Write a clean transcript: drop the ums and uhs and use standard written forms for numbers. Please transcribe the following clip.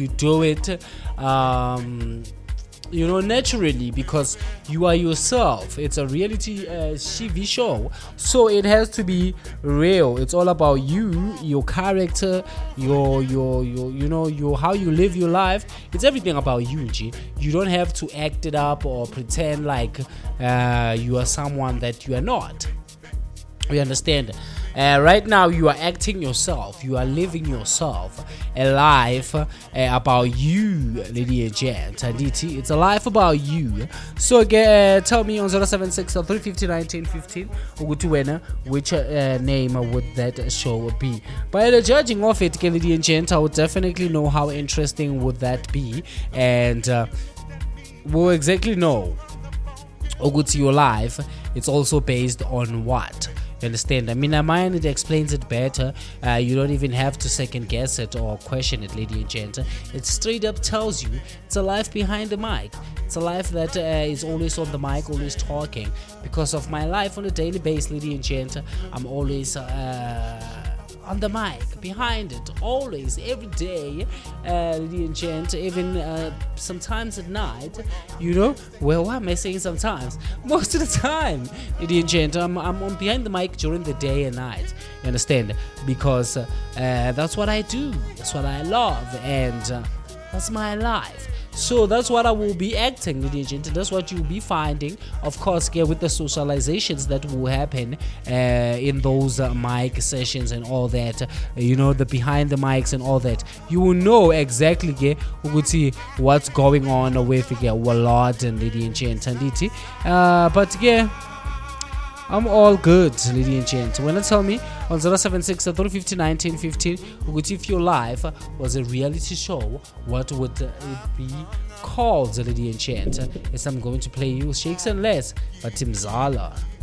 do it naturally, because you are yourself. It's a reality TV show, so it has to be real. It's all about you, your character, your how you live your life. It's everything about you, G. You don't have to act it up or pretend like you are someone that you are not. We understand. Right now you are acting yourself, you are living yourself a life about you, lady and gent. It's a life about you. So tell me on 076 350 1915 which name would that show be. By the judging of it, lady and gent, I would definitely know how interesting would that be, and we'll exactly know your life. It's also based on what. You understand? I mean, mine, it explains it better. You don't even have to second guess it or question it, lady and gent. It straight up tells you it's a life behind the mic. It's a life that is always on the mic, always talking. Because of my life on a daily basis, lady and gent, I'm always on the mic, behind it, always, every day, lady and gent, even sometimes at night, well, why am I saying sometimes? Most of the time, lady and gent, I'm on behind the mic during the day and night, you understand? Because that's what I do, that's what I love, and that's my life. So that's what I will be acting, lady and gent. That's what you'll be finding, of course, with the socializations that will happen in those mic sessions and all that. The behind the mics and all that. You will know exactly what's going on with Walad and lady and gent. But I'm all good, lady and gent. When you tell me on 076 350 1915 if your life was a reality show, what would it be called, lady and gent? Yes, I'm going to play you Shakes and Less by Timzala.